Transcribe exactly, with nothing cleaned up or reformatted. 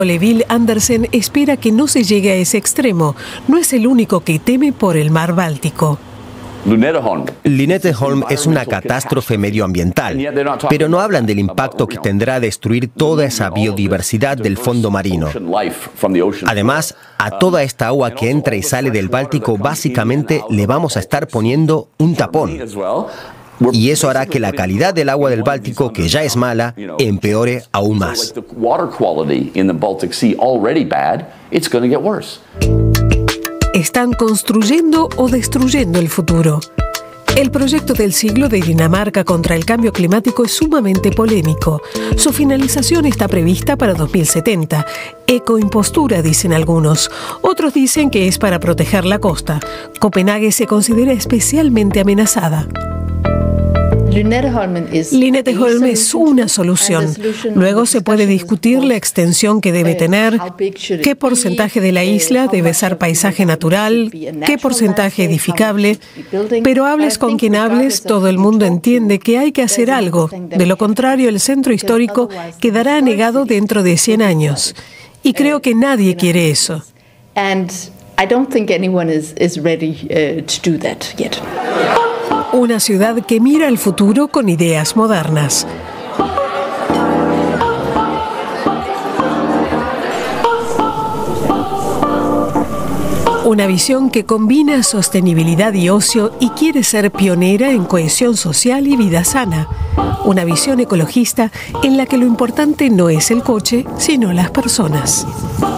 Ole Andersen espera que no se llegue a ese extremo. No es el único que teme por el mar Báltico. Lynetteholm es una catástrofe medioambiental, pero no hablan del impacto que tendrá destruir toda esa biodiversidad del fondo marino. Además, a toda esta agua que entra y sale del Báltico, básicamente le vamos a estar poniendo un tapón. Y eso hará que la calidad del agua del Báltico, que ya es mala, empeore aún más. Están construyendo o destruyendo el futuro. El proyecto del siglo de Dinamarca contra el cambio climático es sumamente polémico. Su finalización está prevista para dos mil setenta. Ecoimpostura, dicen algunos. Otros dicen que es para proteger la costa. Copenhague se considera especialmente amenazada. Lynetteholm es una solución. Luego se puede discutir la extensión que debe tener, qué porcentaje de la isla debe ser paisaje natural, qué porcentaje edificable, pero hables con quien hables, todo el mundo entiende que hay que hacer algo. De lo contrario, el centro histórico quedará anegado dentro de cien años. Y creo que nadie quiere eso. Una ciudad que mira al futuro con ideas modernas. Una visión que combina sostenibilidad y ocio y quiere ser pionera en cohesión social y vida sana. Una visión ecologista en la que lo importante no es el coche, sino las personas.